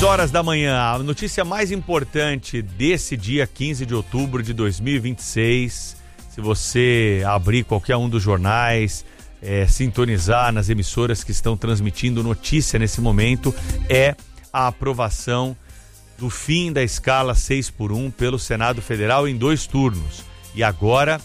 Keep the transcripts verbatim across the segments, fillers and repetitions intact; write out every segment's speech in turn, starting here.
horas da manhã, a notícia mais importante desse dia quinze de outubro de dois mil e vinte e seis, se você abrir qualquer um dos jornais, é, sintonizar nas emissoras que estão transmitindo notícia nesse momento, é a aprovação do fim da escala seis por um pelo Senado Federal em dois turnos. E agora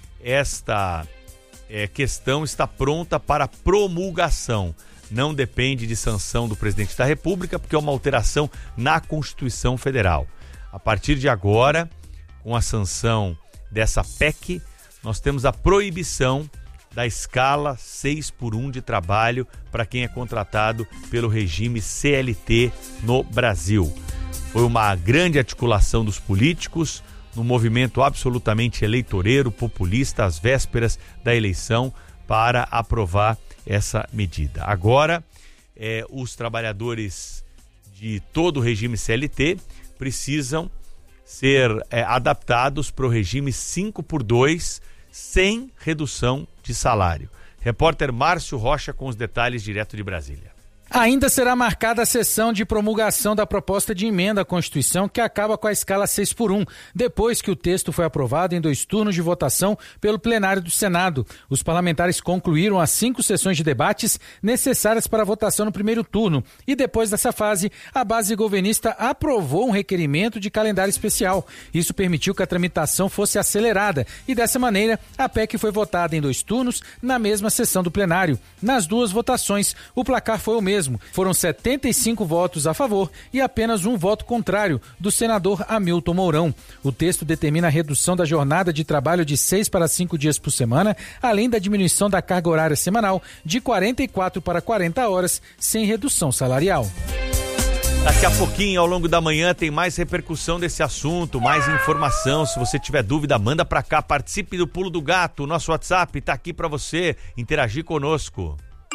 esta é, questão está pronta para promulgação. Não depende de sanção do presidente da República, porque é uma alteração na Constituição Federal. A partir de agora, com a sanção dessa P E C, nós temos a proibição da escala seis por um de trabalho para quem é contratado pelo regime C L T no Brasil. Foi uma grande articulação dos políticos, num movimento absolutamente eleitoreiro, populista, às vésperas da eleição, para aprovar essa medida. Agora, eh, os trabalhadores de todo o regime C L T precisam ser eh, adaptados para o regime cinco por dois, sem redução de salário. Repórter Márcio Rocha com os detalhes direto de Brasília. Ainda será marcada a sessão de promulgação da proposta de emenda à Constituição que acaba com a escala seis por um, depois que o texto foi aprovado em dois turnos de votação pelo plenário do Senado. Os parlamentares concluíram as cinco sessões de debates necessárias para a votação no primeiro turno e depois dessa fase, a base governista aprovou um requerimento de calendário especial. Isso permitiu que a tramitação fosse acelerada e dessa maneira a P E C foi votada em dois turnos na mesma sessão do plenário. Nas duas votações, o placar foi o mesmo. Foram setenta e cinco votos a favor e apenas um voto contrário, do senador Hamilton Mourão. O texto determina a redução da jornada de trabalho de seis para cinco dias por semana, além da diminuição da carga horária semanal de quarenta e quatro para quarenta horas, sem redução salarial. Daqui a pouquinho, ao longo da manhã, tem mais repercussão desse assunto, mais informação. Se você tiver dúvida, manda pra cá, participe do Pulo do Gato. O nosso WhatsApp tá aqui pra você interagir conosco.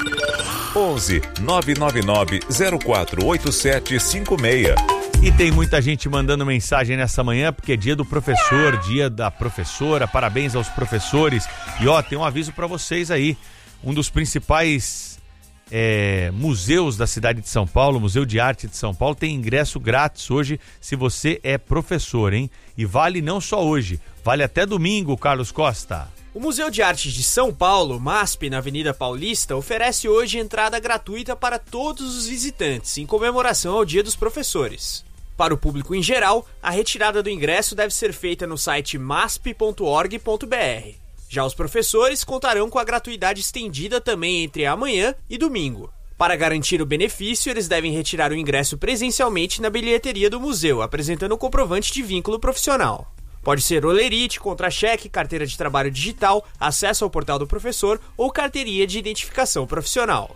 onze nove nove nove zero quatro oito sete cinco seis. E tem muita gente mandando mensagem nessa manhã, porque é dia do professor, dia da professora, parabéns aos professores. E ó, tem um aviso para vocês aí, um dos principais é, museus da cidade de São Paulo, Museu de Arte de São Paulo, tem ingresso grátis hoje se você é professor, hein? E vale não só hoje, vale até domingo, Carlos Costa. O Museu de Artes de São Paulo, MASP, na Avenida Paulista, oferece hoje entrada gratuita para todos os visitantes, em comemoração ao Dia dos Professores. Para o público em geral, a retirada do ingresso deve ser feita no site masp ponto org ponto br. Já os professores contarão com a gratuidade estendida também entre amanhã e domingo. Para garantir o benefício, eles devem retirar o ingresso presencialmente na bilheteria do museu, apresentando o comprovante de vínculo profissional. Pode ser olerite, contra-cheque, carteira de trabalho digital, acesso ao portal do professor ou carteirinha de identificação profissional.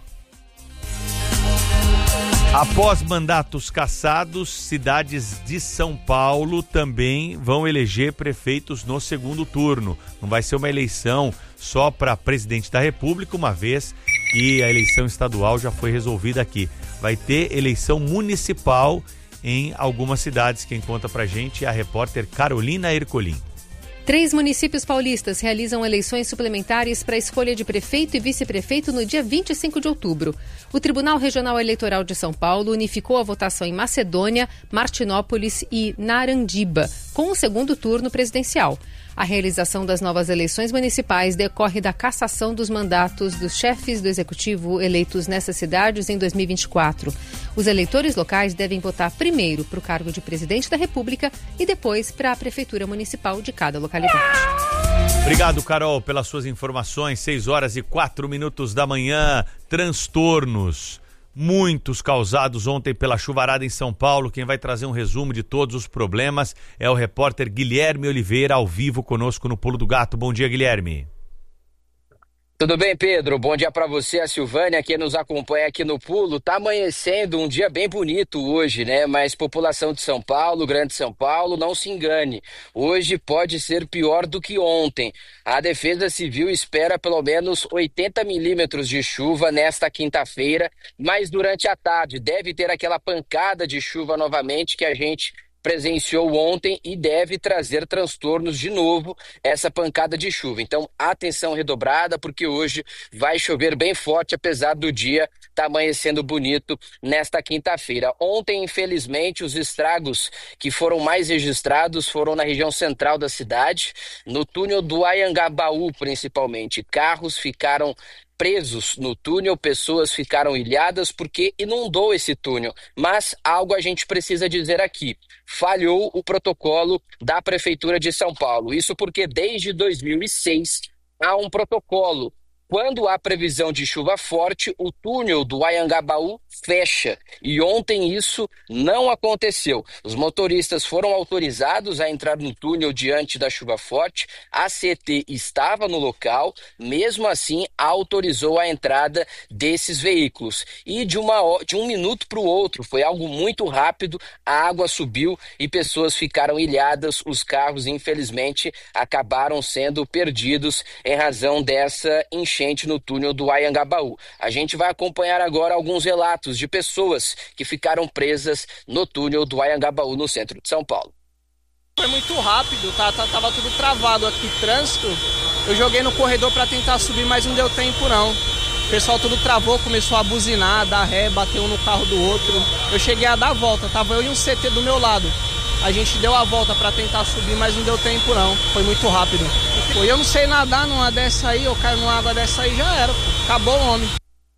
Após mandatos cassados, cidades de São Paulo também vão eleger prefeitos no segundo turno. Não vai ser uma eleição só para presidente da República, uma vez que a eleição estadual já foi resolvida aqui. Vai ter eleição municipal em algumas cidades. Quem conta pra gente é a repórter Carolina Ercolim. Três municípios paulistas realizam eleições suplementares para a escolha de prefeito e vice-prefeito no dia vinte e cinco de outubro. O Tribunal Regional Eleitoral de São Paulo unificou a votação em Macedônia, Martinópolis e Narandiba, com o segundo turno presidencial. A realização das novas eleições municipais decorre da cassação dos mandatos dos chefes do executivo eleitos nessas cidades em dois mil e vinte e quatro. Os eleitores locais devem votar primeiro para o cargo de presidente da República e depois para a prefeitura municipal de cada localidade. Obrigado, Carol, pelas suas informações. seis horas e quatro minutos da manhã. Transtornos, muitos causados ontem pela chuvarada em São Paulo. Quem vai trazer um resumo de todos os problemas é o repórter Guilherme Oliveira, ao vivo conosco no Pulo do Gato. Bom dia, Guilherme. Tudo bem, Pedro? Bom dia para você, a Silvânia, que nos acompanha aqui no Pulo. Tá amanhecendo um dia bem bonito hoje, né? Mas população de São Paulo, Grande São Paulo, não se engane. Hoje pode ser pior do que ontem. A Defesa Civil espera pelo menos oitenta milímetros de chuva nesta quinta-feira, mas durante a tarde deve ter aquela pancada de chuva novamente que a gente presenciou ontem e deve trazer transtornos de novo, essa pancada de chuva. Então, atenção redobrada, porque hoje vai chover bem forte, apesar do dia está amanhecendo bonito nesta quinta-feira. Ontem, infelizmente, os estragos que foram mais registrados foram na região central da cidade, no túnel do Anhangabaú, principalmente. Carros ficaram presos no túnel, pessoas ficaram ilhadas porque inundou esse túnel. Mas algo a gente precisa dizer aqui: falhou o protocolo da Prefeitura de São Paulo. Isso porque desde dois mil e seis há um protocolo. Quando há previsão de chuva forte, o túnel do Anhangabaú fecha. E ontem isso não aconteceu. Os motoristas foram autorizados a entrar no túnel diante da chuva forte. A C T estava no local, mesmo assim autorizou a entrada desses veículos. E de, uma, de um minuto para o outro, foi algo muito rápido, a água subiu e pessoas ficaram ilhadas. Os carros, infelizmente, acabaram sendo perdidos em razão dessa enchente no túnel do Anhangabaú. A gente vai acompanhar agora alguns relatos de pessoas que ficaram presas no túnel do Anhangabaú, no centro de São Paulo. Foi muito rápido, tá, tá, tava tudo travado aqui, trânsito. Eu joguei no corredor para tentar subir, mas não deu tempo não. O pessoal tudo travou, começou a buzinar, dar ré, bateu um no carro do outro. Eu cheguei a dar a volta, tava eu e um C T do meu lado. A gente deu a volta para tentar subir, mas não deu tempo não, foi muito rápido. Pô, eu não sei nadar numa dessa aí, eu caio numa água dessa aí, já era, pô. Acabou o homem.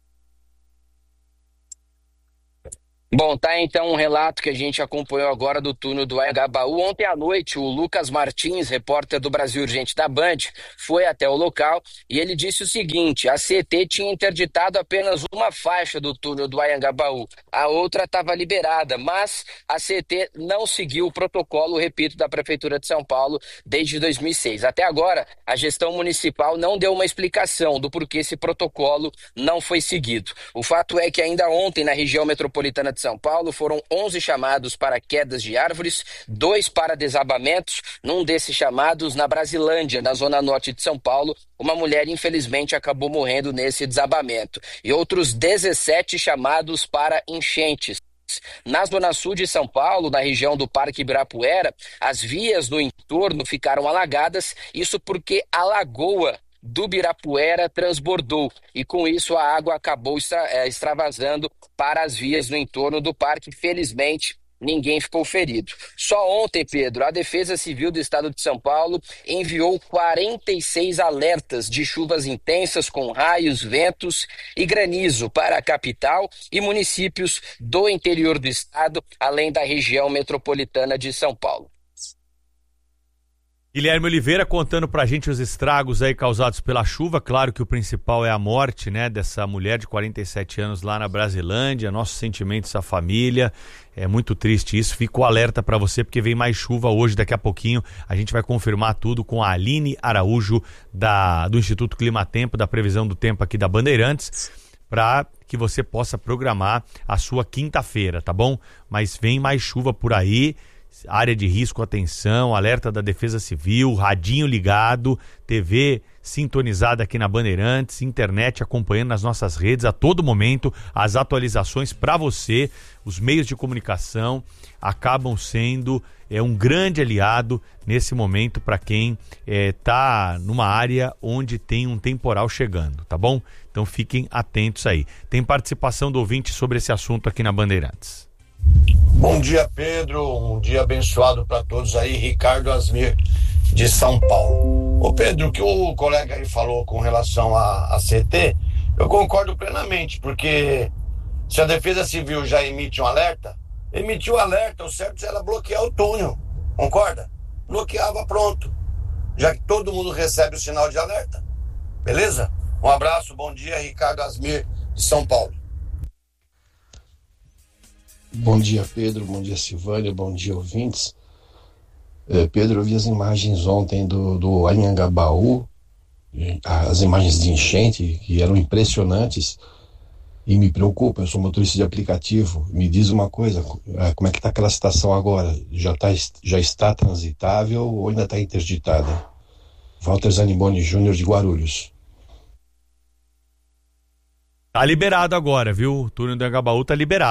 Bom, tá então um relato que a gente acompanhou agora do túnel do Anhangabaú. Ontem à noite, o Lucas Martins, repórter do Brasil Urgente da Band, foi até o local e ele disse o seguinte: a C T tinha interditado apenas uma faixa do túnel do Anhangabaú, a outra estava liberada, mas a C T não seguiu o protocolo, repito, da Prefeitura de São Paulo desde dois mil e seis. Até agora, a gestão municipal não deu uma explicação do porquê esse protocolo não foi seguido. O fato é que ainda ontem, na região metropolitana de São Paulo, foram onze chamados para quedas de árvores, dois para desabamentos. Num desses chamados, na Brasilândia, na zona norte de São Paulo, uma mulher infelizmente acabou morrendo nesse desabamento. E outros dezessete chamados para enchentes. Na zona sul de São Paulo, na região do Parque Ibirapuera, as vias no entorno ficaram alagadas, isso porque a lagoa do Ibirapuera transbordou e com isso a água acabou extra, extravasando para as vias no entorno do parque. Felizmente, ninguém ficou ferido. Só ontem, Pedro, a Defesa Civil do Estado de São Paulo enviou quarenta e seis alertas de chuvas intensas com raios, ventos e granizo para a capital e municípios do interior do estado, além da região metropolitana de São Paulo. Guilherme Oliveira contando pra gente os estragos aí causados pela chuva. Claro que o principal é a morte, né, dessa mulher de quarenta e sete anos lá na Brasilândia. Nossos sentimentos à família. É muito triste isso. Fica o alerta pra você porque vem mais chuva hoje. Daqui a pouquinho a gente vai confirmar tudo com a Aline Araújo da, do Instituto Climatempo, da previsão do tempo aqui da Bandeirantes, para que você possa programar a sua quinta-feira, tá bom? Mas vem mais chuva por aí. Área de risco, atenção, alerta da Defesa Civil, radinho ligado, T V sintonizada aqui na Bandeirantes, internet acompanhando nas nossas redes a todo momento, as atualizações para você. Os meios de comunicação acabam sendo é, um grande aliado nesse momento para quem está é, numa área onde tem um temporal chegando, tá bom? Então fiquem atentos aí. Tem participação do ouvinte sobre esse assunto aqui na Bandeirantes. Bom dia, Pedro, um dia abençoado para todos aí, Ricardo Asmir de São Paulo. Ô Pedro, o que o colega aí falou com relação à, à C T, eu concordo plenamente, porque se a Defesa Civil já emite um alerta, emitiu o alerta, o certo era bloquear o túnel, concorda? Bloqueava, pronto, já que todo mundo recebe o sinal de alerta, beleza? Um abraço, bom dia, Ricardo Asmir de São Paulo. Bom dia, Pedro, bom dia, Silvânia, bom dia, ouvintes. É, Pedro, eu vi as imagens ontem do, do Anhangabaú, as imagens de enchente, que eram impressionantes, e me preocupa. Eu sou motorista de aplicativo. Me diz uma coisa, como é que está aquela situação agora? Já, tá, já está transitável ou ainda está interditada? Walter Zaniboni Júnior de Guarulhos. Tá liberado agora, viu? O túnel do Anhangabaú tá liberado.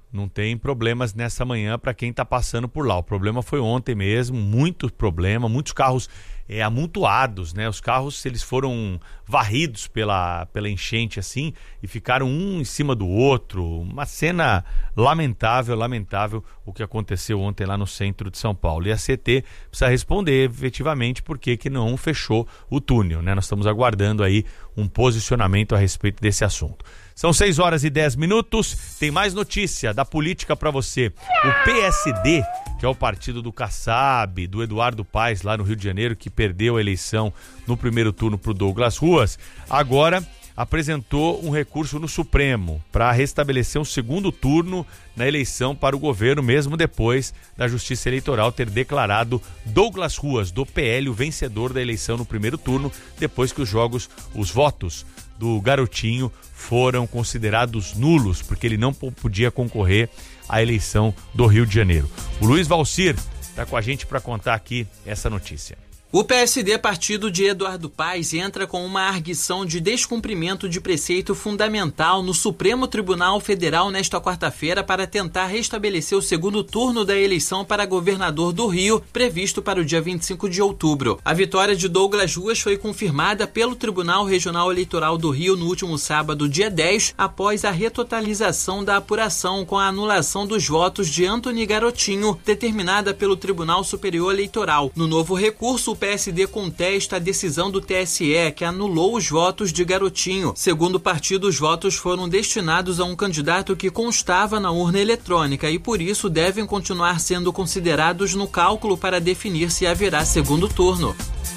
não tem problemas nessa manhã para quem está passando por lá. O problema foi ontem mesmo, muito problema, muitos carros é, amontoados, né? Os carros, eles foram varridos pela, pela enchente assim e ficaram um em cima do outro. Uma cena lamentável, lamentável o que aconteceu ontem lá no centro de São Paulo. E a C T precisa responder efetivamente por que que não fechou o túnel, né? Nós estamos aguardando aí um posicionamento a respeito desse assunto. São seis horas e dez minutos, tem mais notícia da política para você. O P S D, que é o partido do Kassab, do Eduardo Paes, lá no Rio de Janeiro, que perdeu a eleição no primeiro turno para o Douglas Ruas, agora apresentou um recurso no Supremo para restabelecer um segundo turno na eleição para o governo, mesmo depois da Justiça Eleitoral ter declarado Douglas Ruas, do P L, o vencedor da eleição no primeiro turno, depois que os jogos, os votos do garotinho foram considerados nulos, porque ele não podia concorrer à eleição do Rio de Janeiro. O Luiz Valcir está com a gente para contar aqui essa notícia. O P S D, partido de Eduardo Paes, entra com uma arguição de descumprimento de preceito fundamental no Supremo Tribunal Federal nesta quarta-feira para tentar restabelecer o segundo turno da eleição para governador do Rio, previsto para o dia vinte e cinco de outubro. A vitória de Douglas Ruas foi confirmada pelo Tribunal Regional Eleitoral do Rio no último sábado, dia dez, após a retotalização da apuração com a anulação dos votos de Antony Garotinho, determinada pelo Tribunal Superior Eleitoral. No novo recurso, o P S D contesta a decisão do T S E, que anulou os votos de Garotinho. Segundo o partido, os votos foram destinados a um candidato que constava na urna eletrônica e, por isso, devem continuar sendo considerados no cálculo para definir se haverá segundo turno.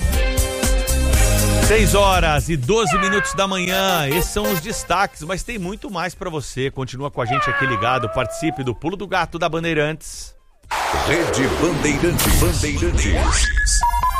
seis horas e doze minutos da manhã, esses são os destaques, mas tem muito mais para você. Continua com a gente aqui ligado, participe do Pulo do Gato da Bandeirantes. Rede Bandeirantes. Bandeirantes.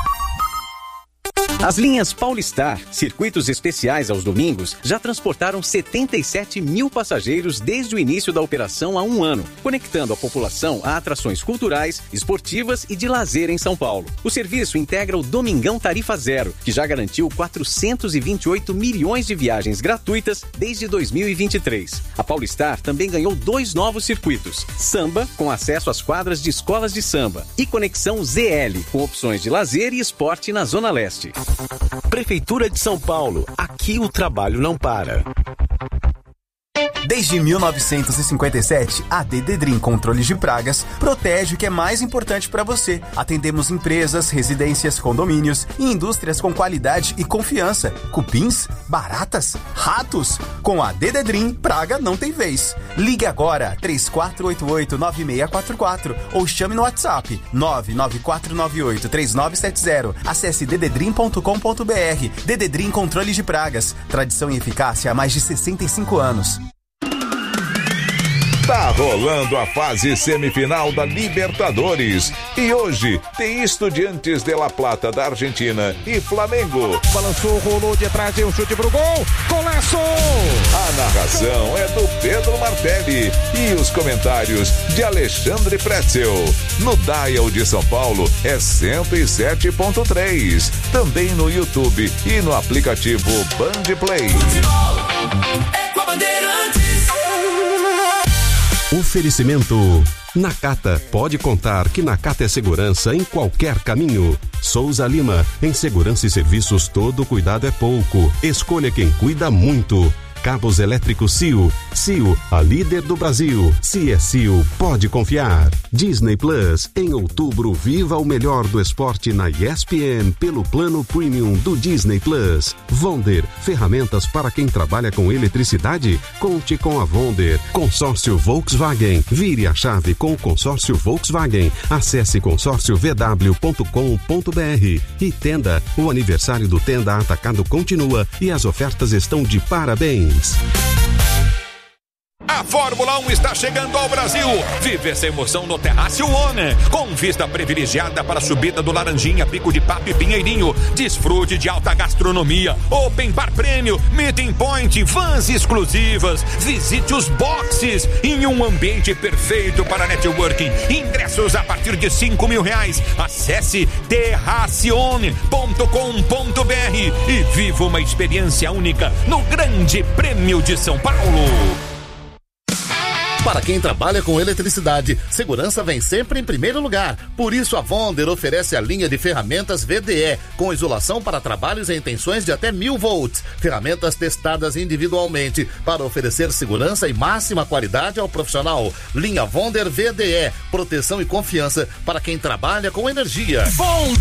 As linhas Paulistar, circuitos especiais aos domingos, já transportaram setenta e sete mil passageiros desde o início da operação há um ano, conectando a população a atrações culturais, esportivas e de lazer em São Paulo. O serviço integra o Domingão Tarifa Zero, que já garantiu quatrocentos e vinte e oito milhões de viagens gratuitas desde dois mil e vinte e três. A Paulistar também ganhou dois novos circuitos: Samba, com acesso às quadras de escolas de samba, e Conexão Z L, com opções de lazer e esporte na Zona Leste. Prefeitura de São Paulo, aqui o trabalho não para. Desde mil novecentos e cinquenta e sete, a Dededrim Controles de Pragas protege o que é mais importante para você. Atendemos empresas, residências, condomínios e indústrias com qualidade e confiança. Cupins, baratas, ratos. Com a Dededrim, praga não tem vez. Ligue agora, três quatro oito oito, nove seis quatro quatro ou chame no WhatsApp nove nove quatro nove oito, três nove sete zero. Acesse dededrim ponto com ponto b r. Dededrim Controles de Pragas. Tradição e eficácia há mais de sessenta e cinco anos. Tá rolando a fase semifinal da Libertadores e hoje tem Estudiantes de La Plata da Argentina e Flamengo. Balançou, rolou de trás, deu um chute pro gol, golaço! A narração é do Pedro Martelli e os comentários de Alexandre Pretzel. No Dial de São Paulo é cento e sete ponto três, também no YouTube e no aplicativo Band Play. É com a Bandeirantes. Oferecimento Nakata. Pode contar que Nakata é segurança em qualquer caminho. Souza Lima. Em segurança e serviços todo cuidado é pouco. Escolha quem cuida muito. Cabos elétricos C I O. C I O, a líder do Brasil. Se é C I O, pode confiar. Disney Plus. Em outubro, viva o melhor do esporte na E S P N pelo plano premium do Disney Plus. Vonder. Ferramentas para quem trabalha com eletricidade? Conte com a Vonder. Consórcio Volkswagen. Vire a chave com o consórcio Volkswagen. Acesse consórcio v w ponto com ponto b r. E Tenda. O aniversário do Tenda Atacado continua e as ofertas estão de parabéns. A Fórmula um está chegando ao Brasil. Vive essa emoção no Terrácio One, com vista privilegiada para a subida do Laranjinha, Pico de Papo e Pinheirinho. Desfrute de alta gastronomia, open bar prêmio, meeting point, vans exclusivas. Visite os boxes em um ambiente perfeito para networking. Ingressos a partir de cinco mil reais. Acesse terracione ponto com ponto b r e viva uma experiência única no Grande Prêmio de São Paulo. Para quem trabalha com eletricidade, segurança vem sempre em primeiro lugar. Por isso, a Wonder oferece a linha de ferramentas V D E, com isolação para trabalhos em tensões de até mil volts. Ferramentas testadas individualmente para oferecer segurança e máxima qualidade ao profissional. Linha Wonder V D E, proteção e confiança para quem trabalha com energia. Bom